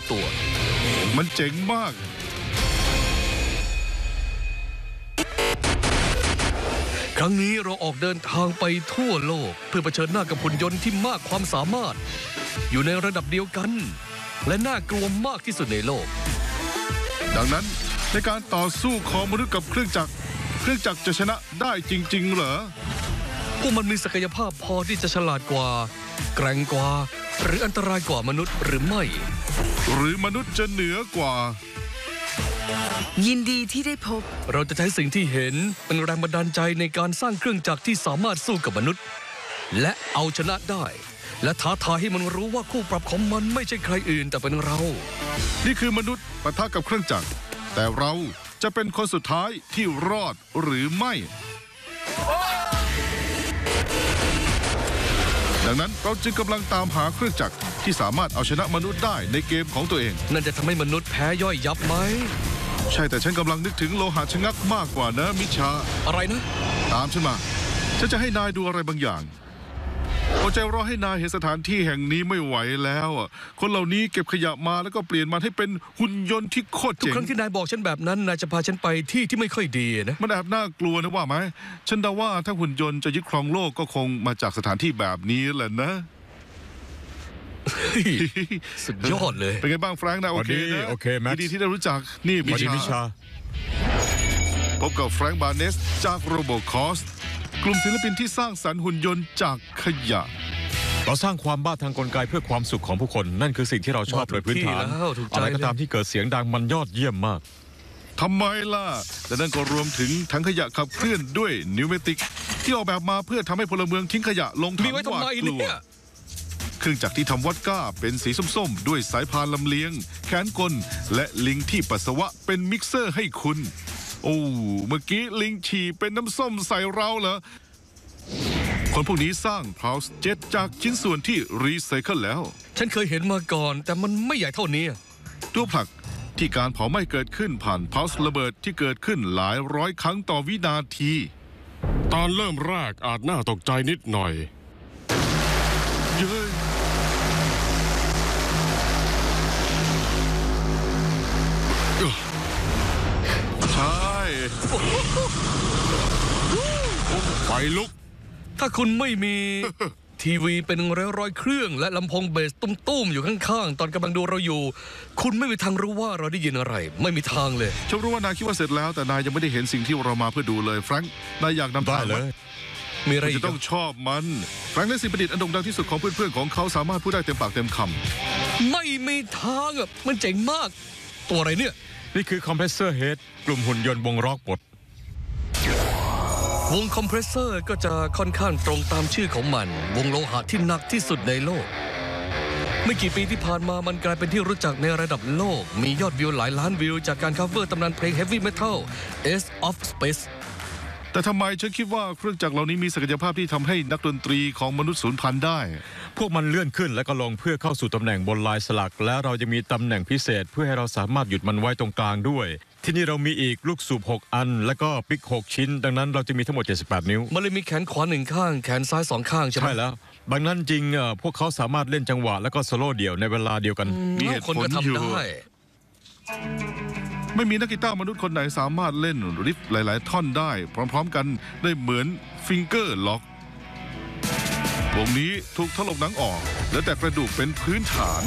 ตัวมันเจ๋งมากครั้งนี้เราออกเดินทางไปทั่วโลกเพื่อเผชิญหน้ากับหุ่นยนต์ที่มากความสามารถอยู่ในระดับเดียวกันและน่ากลัวมากที่สุดในโลกดังนั้นในการต่อสู้ของมนุษย์กับเครื่องจักรจะชนะได้จริงๆเหรอพวกมันมีศักยภาพพอที่จะฉลาดกว่าแกร่งกว่าหรืออันตรายกว่ามนุษย์หรือไม่หรือมนุษย์จะเหนือกว่ายินดีที่ได้พบเราจะใช้สิ่งที่เห็นเป็นแรงบันดาลใจในการสร้างเครื่องจักรที่สามารถสู้กับมนุษย์และเอาชนะได้และท้าทายให้มันรู้ว่าคู่ปรับของมันไม่ใช่ใครอื่นแต่เป็นเรานี่คือมนุษย์ปะทะกับเครื่องจักรแต่เราจะเป็นคนสุดท้ายที่รอดหรือไม่ดังนั้นเราจึงกำลังตามหาเครื่องจักรที่สามารถเอาชนะมนุษย์ได้ในเกมของตัวเองนั่นจะทำให้มนุษย์แพ้ย่อยยับไหมใช่แต่ฉันกำลังนึกถึงโลหะชะงักมากกว่านะมิชาอะไรนะตามฉันมาฉันจะให้นายดูอะไรบางอย่างอดใจรอให้นายเห็นสถานที่แห่งนี้ไม่ไหวแล้วคนเหล่านี้เก็บขยะมาแล้วก็เปลี่ยนมันให้เป็นหุ่นยนต์ที่โคตรเจ๋งทุกครั้งที่นายบอกฉันแบบนั้นนายจะพาฉันไปที่ไม่ค่อยดีนะมันแอบน่ากลัวนะว่าไหมฉันเดาว่าถ้าหุ่นยนต์จะยึดครองโลกก็คงมาจากสถานที่แบบนี้แหละนะสุดยอดเลยเป็นไงบ้างแฟรงค์นะโอเคนะโอเคแม็กซ์ดีที่ได้รู้จักนี่มิชาพบกับแฟรงค์บาร์เนสจากโรโบคอสกลุ่มศิลปินที่สร้างสรรค์หุ่นยนต์จากขยะเราสร้างความบ้าทางกลไกเพื่อความสุขของผู้คนนั่นคือสิ่งที่เราชอบโดยพื้นฐานอะไรก็ตามที่เกิดเสียงดังมันยอดเยี่ยมมากทำไมล่ะและนั่นก็รวมถึงถังขยะขับเคลื่อนด้วยนิวเมติกที่ออกแบบมาเพื่อทำให้พลเมืองทิ้งขยะลงถังหวาดกลัวเครื่องจักรที่ทำวอดก้าเป็นสีส้มๆด้วยสายพานลำเลียงแขนกลและลิงที่ปัสสาวะเป็นมิกเซอร์ให้คุณโอ้เมื่อกี้ลิงฉี่เป็นน้ำส้มใส่เราเหรอคนพวกนี้สร้างพาวส์เจ็ตจากชิ้นส่วนที่รีไซเคิลแล้วฉันเคยเห็นมาก่อนแต่มันไม่ใหญ่เท่านี้ตัวผลักที่การเผาไหม้เกิดขึ้นผ่านพาวส์ระเบิดที่เกิดขึ้นหลายร้อยครั้งต่อวินาทีตอนเริ่มแรกอาจน่าตกใจนิดหน่อยเย้ใช่ไฟลุกถ้าคุณไม่มีทีวีเป็นร้อยเครื่องและลำโพงเบสตุ้มๆอยู่ข้างๆตอนกำลังดูเราอยู่คุณไม่มีทางรู้ว่าเราได้ยินอะไรไม่มีทางเลยฉันรู้ว่านายคิดว่าเสร็จแล้วแต่นายยังไม่ได้เห็นสิ่งที่เรามาเพื่อดูเลยแฟรงค์นายอยากนำทางไหมมีอะไรจะต้องชอบมันแฟรงค์และสิ่งประดิษฐ์อันโด่งดังที่สุดของเพื่อนๆของเขาสามารถพูดได้เต็มปากเต็มคำไม่มีทางมันเจ๋งมากตัวอะไรเนี่ยนี่คือคอมเพรสเซอร์เฮดกลุ่มหุ่นยนต์วงร็อกบดวงคอมเพรสเซอร์ก็จะค่อนข้างตรงตามชื่อของมันวงโลหะที่หนักที่สุดในโลกไม่กี่ปีที่ผ่านมามันกลายเป็นที่รู้จักในระดับโลกมียอดวิวหลายล้านวิวจากการคัฟเวอร์ตำนานเพลง Heavy Metal Ace of Space แต่ทำไมฉันคิดว่าเครื่องจักรเหล่านี้มีศักยภาพที่ทำให้นักดนตรีของมนุษย์สูญพันธุ์ได้พวกมันเลื่อนขึ้นและก็ลงเพื่อเข้าสู่ตำแหน่งบนลายสลักและเราจะมีตำแหน่งพิเศษเพื่อให้เราสามารถหยุดมันไว้ตรงกลางด้วยที่นี่เรามีอีกลูกสูบ6อันและก็ปิก6ชิ้นดังนั้นเราจะมีทั้งหมด78นิ้วมันเลยมีแขนขวา1ข้างแขนซ้าย2ข้างใช่ไหมใช่แล้วดังนั้นจริงพวกเขาสามารถเล่นจังหวะและก็โซโล่เดี่ยวในเวลาเดียวกันมีเหตุผลอยู่ไม่มีนักกีตาร์มนุษย์คนไหนสามารถเล่นริฟหลายๆท่อนได้พร้อมๆกันได้เหมือนฟิงเกอร์ล็อกวงนี้ถูกถลกหนังออกเหลือแต่กระดูกเป็นพื้นฐาน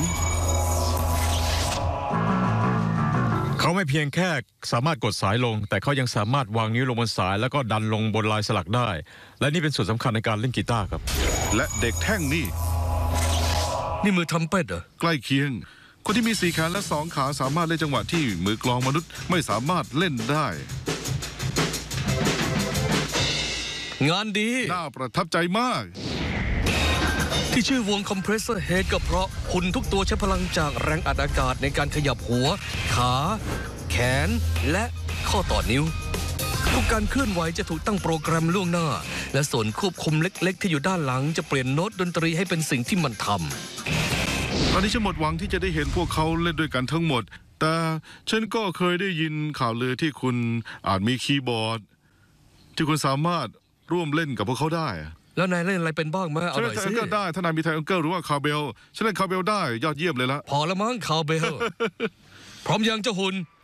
เขาไม่เพียงแค่สามารถกดสายลงแต่เขายังสามารถวางนิ้วลงบนสายแล้วก็ดันลงบนลายสลักได้และนี่เป็นส่วนสำคัญในการเล่นกีตาร์ครับและเด็กแท่งนี่มือทำเป็ดเหรอใกล้เคียงคนที่มี4แขนและ2ขาสามารถเล่นจังหวะที่มือกลองมนุษย์ไม่สามารถเล่นได้งานดีน่าประทับใจมากที่ชื่อวงคอมเพรสเซอร์เฮดก็เพราะหุ่นทุกตัวใช้พลังจากแรงอัดอากาศในการขยับหัวขาแขนและข้อต่อนิ้วทุกการเคลื่อนไหวจะถูกตั้งโปรแกรมล่วงหน้าและส่วนควบคุมเล็กๆที่อยู่ด้านหลังจะเปลี่ยนโน้ตดนตรีให้เป็นสิ่งที่มันทำตอนนี้ฉันหมดหวังที่จะได้เห็นพวกเขาเล่นด้วยกันทั้งหมดแต่ฉันก็เคยได้ยินข่าวลือที่คุณอาจมีคีย์บอร์ดที่คุณสามารถร่วมเล่นกับพวกเขาได้แล้วนายเล่นอะไรเป็นบ้างไหมเอาฉันหเล่น่นอยไทสิเกิลได้ถ้านายมีไทเกิลหรือว่าคาร์เบลฉันเล่นคาร์เบลได้ยอดเยี่ยมเลยละพอละมั้งคาวเบล พร้อมยังเจ้าหุ่น